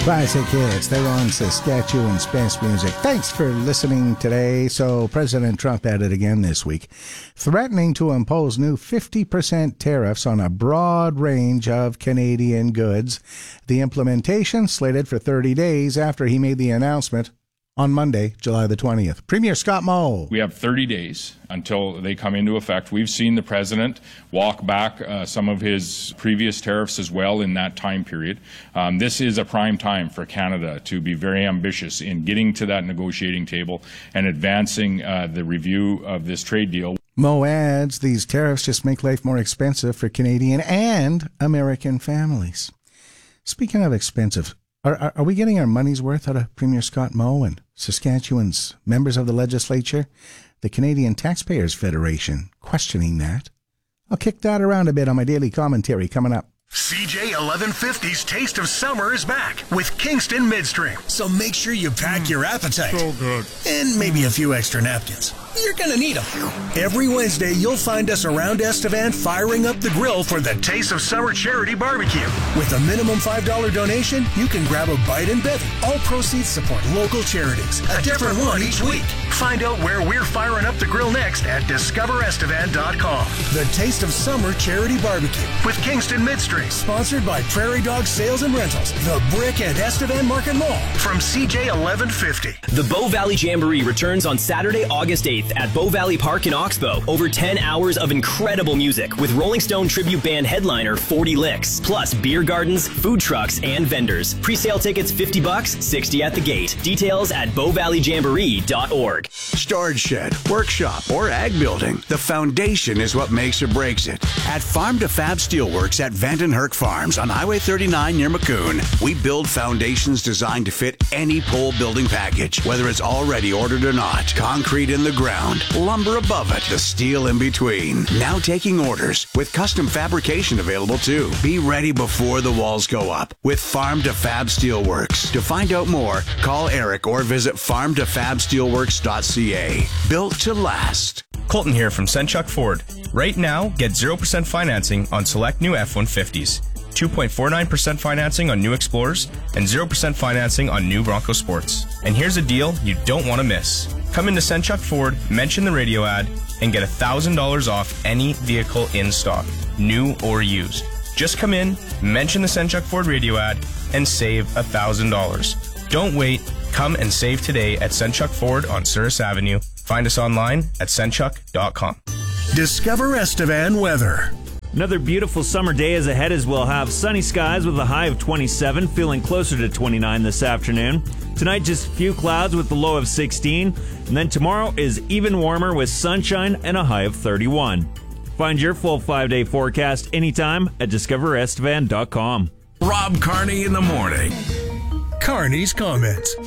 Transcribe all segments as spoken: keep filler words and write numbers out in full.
Classic hits. They're on Saskatchewan's best music. Thanks for listening today. So President Trump at it again this week, threatening to impose new fifty percent tariffs on a broad range of Canadian goods. The implementation slated for thirty days after he made the announcement on Monday, July the twentieth. Premier Scott Moe. We have thirty days until they come into effect. We've seen the president walk back uh, some of his previous tariffs as well in that time period. Um, this is a prime time for Canada to be very ambitious in getting to that negotiating table and advancing uh, the review of this trade deal. Moe adds these tariffs just make life more expensive for Canadian and American families. Speaking of expensive, Are, are, are we getting our money's worth out of Premier Scott Moe and Saskatchewan's members of the legislature? The Canadian Taxpayers Federation questioning that. I'll kick that around a bit on my daily commentary coming up. C J eleven fifty's Taste of Summer is back with Kingston Midstream. So make sure you pack mm, your appetite. So good. And maybe a few extra napkins. You're going to need them. Every Wednesday, you'll find us around Estevan firing up the grill for the Taste of Summer Charity Barbecue. With a minimum five dollars donation, you can grab a bite and bevy. All proceeds support local charities. A different one each week. Find out where we're firing up the grill next at discover estevan dot com. The Taste of Summer Charity Barbecue with Kingston Midstream. Sponsored by Prairie Dog Sales and Rentals, The Brick and Estevan Market Mall. From C J eleven fifty. The Bow Valley Jamboree returns on Saturday, August eighth at Bow Valley Park in Oxbow. Over ten hours of incredible music with Rolling Stone tribute band headliner forty Licks, plus beer gardens, food trucks, and vendors. Pre-sale tickets fifty bucks, sixty at the gate. Details at bow valley jamboree dot org. Storage shed, workshop, or ag building. The foundation is what makes or breaks it. At Farm to Fab Steelworks at Vandenherk Farms on Highway thirty-nine near Maccoon, we build foundations designed to fit any pole building package, whether it's already ordered or not. Concrete in the ground, lumber above it, the steel in between. Now taking orders with custom fabrication available too. Be ready before the walls go up with Farm to Fab Steelworks. To find out more, call Eric or visit farm to fab steelworks dot c a. Built to last. Colton here from Senchuk Ford. Right now, get zero percent financing on select new F one fifties, two point four nine percent financing on new Explorers, and zero percent financing on new Bronco Sports. And here's a deal you don't want to miss. Come into Senchuk Ford, mention the radio ad, and get one thousand dollars off any vehicle in stock, new or used. Just come in, mention the Senchuk Ford radio ad, and save one thousand dollars. Don't wait. Come and save today at Senchuk Ford on Souris Avenue. Find us online at senchuk dot com. Discover Estevan weather. Another beautiful summer day is ahead as we'll have sunny skies with a high of twenty-seven, feeling closer to twenty-nine this afternoon. Tonight, just a few clouds with the low of sixteen. And then tomorrow is even warmer with sunshine and a high of thirty-one. Find your full five-day forecast anytime at discover estevan dot com. Rob Carney in the morning. Carney's comments.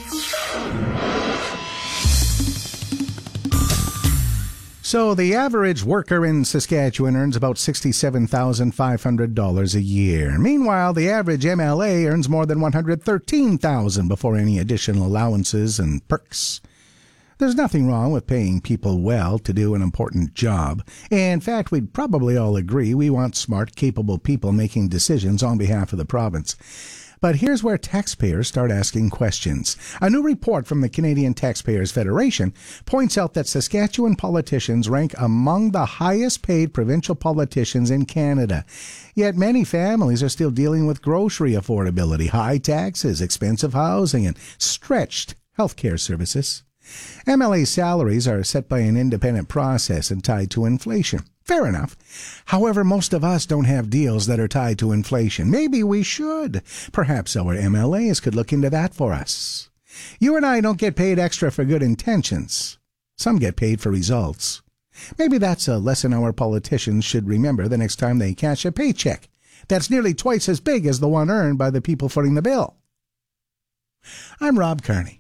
So the average worker in Saskatchewan earns about sixty-seven thousand five hundred dollars a year. Meanwhile, the average M L A earns more than one hundred thirteen thousand dollars before any additional allowances and perks. There's nothing wrong with paying people well to do an important job. In fact, we'd probably all agree we want smart, capable people making decisions on behalf of the province. But here's where taxpayers start asking questions. A new report from the Canadian Taxpayers Federation points out that Saskatchewan politicians rank among the highest-paid provincial politicians in Canada. Yet many families are still dealing with grocery affordability, high taxes, expensive housing, and stretched healthcare services. M L A salaries are set by an independent process and tied to inflation. Fair enough. However, most of us don't have deals that are tied to inflation. Maybe we should. Perhaps our M L As could look into that for us. You and I don't get paid extra for good intentions. Some get paid for results. Maybe that's a lesson our politicians should remember the next time they cash a paycheck that's nearly twice as big as the one earned by the people footing the bill. I'm Rob Carney.